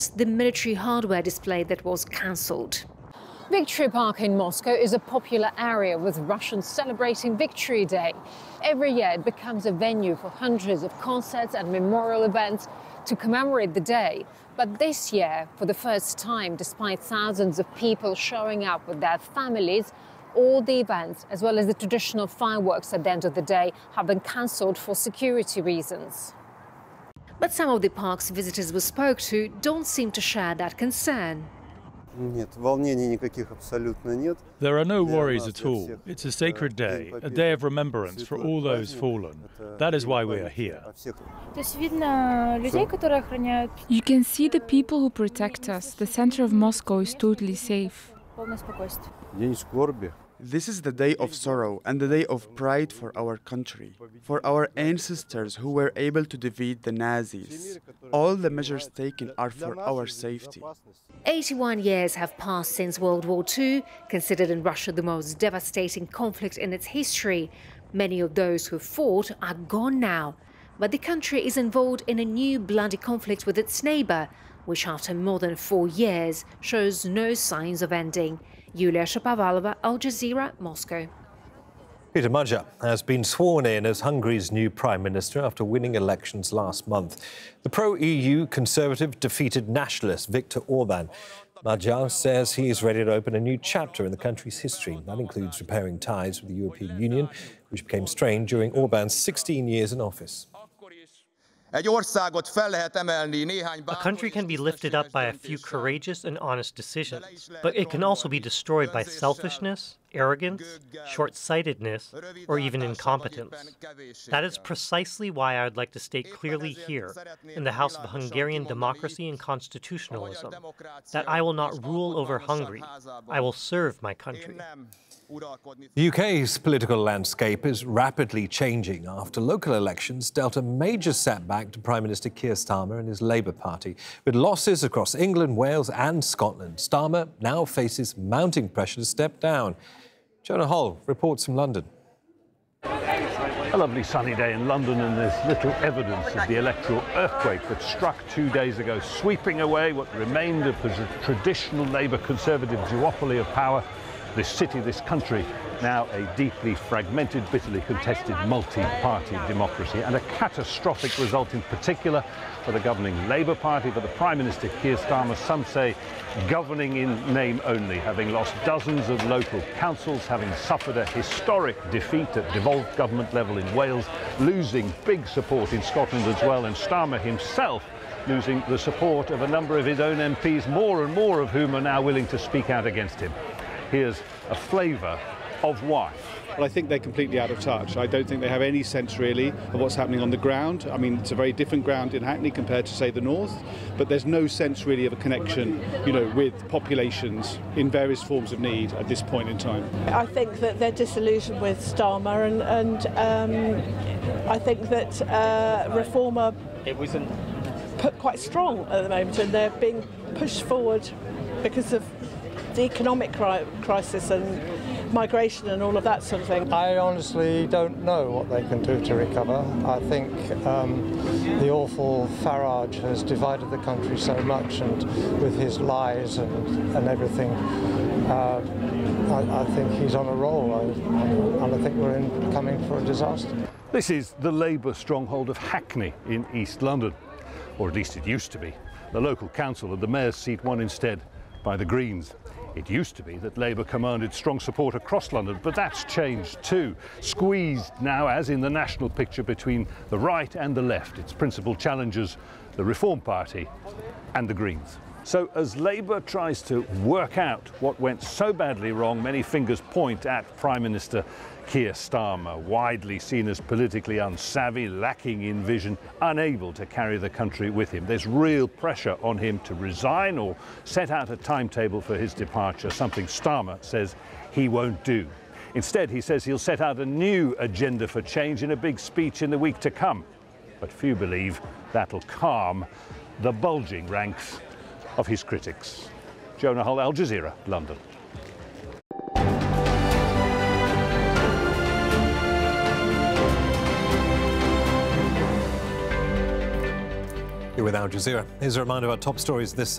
the military hardware display that was cancelled. Victory Park in Moscow is a popular area with Russians celebrating Victory Day. Every year it becomes a venue for hundreds of concerts and memorial events to commemorate the day. But this year, for the first time, despite thousands of people showing up with their families, all the events, as well as the traditional fireworks at the end of the day, have been cancelled for security reasons. But some of the park's visitors we spoke to don't seem to share that concern. There are no worries at all. It's a sacred day, a day of remembrance for all those fallen. That is why we are here. You can see the people who protect us. The center of Moscow is totally safe. This is the day of sorrow and the day of pride for our country, for our ancestors who were able to defeat the Nazis. All the measures taken are for our safety. 81 years have passed since World War II, considered in Russia the most devastating conflict in its history. Many of those who fought are gone now. But the country is involved in a new bloody conflict with its neighbour, which after more than 4 years shows no signs of ending. Yulia Shapovalova, Al Jazeera, Moscow. Peter Magyar has been sworn in as Hungary's new Prime Minister after winning elections last month. The pro-EU Conservative defeated nationalist Viktor Orban. Magyar says he is ready to open a new chapter in the country's history. That includes repairing ties with the European Union, which became strained during Orban's 16 years in office. A country can be lifted up by a few courageous and honest decisions, but it can also be destroyed by selfishness, arrogance, short-sightedness, or even incompetence. That is precisely why I would like to state clearly here, in the House of Hungarian Democracy and Constitutionalism, that I will not rule over Hungary. I will serve my country. The UK's political landscape is rapidly changing after local elections dealt a major setback to Prime Minister Keir Starmer and his Labour Party. With losses across England, Wales and Scotland, Starmer now faces mounting pressure to step down. Jonah Hull reports from London. A lovely sunny day in London, and there's little evidence of the electoral earthquake that struck 2 days ago, sweeping away what remained of the traditional Labour Conservative duopoly of power. This city, this country, now a deeply fragmented, bitterly contested multi-party democracy, and a catastrophic result in particular for the governing Labour Party, for the Prime Minister Keir Starmer, some say governing in name only, having lost dozens of local councils, having suffered a historic defeat at devolved government level in Wales, losing big support in Scotland as well, and Starmer himself losing the support of a number of his own MPs, more and more of whom are now willing to speak out against him. Here's a flavour of why. Well, I think they're completely out of touch. I don't think they have any sense really of what's happening on the ground. I mean, it's a very different ground in Hackney compared to, say, the north, but there's no sense really of a connection, you know, with populations in various forms of need at this point in time. I think that they're disillusioned with Starmer, and I think that Reform are put quite strong at the moment, and they're being pushed forward because of the economic crisis and migration and all of that sort of thing. I honestly don't know what they can do to recover. I think the awful Farage has divided the country so much, and with his lies and everything, I think he's on a roll, and I think we're coming for a disaster. This is the Labour stronghold of Hackney in East London, or at least it used to be. The local council and the mayor's seat won instead by the Greens. It used to be that Labour commanded strong support across London, but that's changed too. Squeezed now, as in the national picture, between the right and the left, its principal challengers, the Reform Party and the Greens. So as Labour tries to work out what went so badly wrong, many fingers point at Prime Minister Keir Starmer, widely seen as politically unsavvy, lacking in vision, unable to carry the country with him. There's real pressure on him to resign or set out a timetable for his departure, something Starmer says he won't do. Instead, he says he'll set out a new agenda for change in a big speech in the week to come. But few believe that'll calm the bulging ranks of his critics. Jonah Hull, Al Jazeera, London. You're with Al Jazeera. Here's a reminder of our top stories this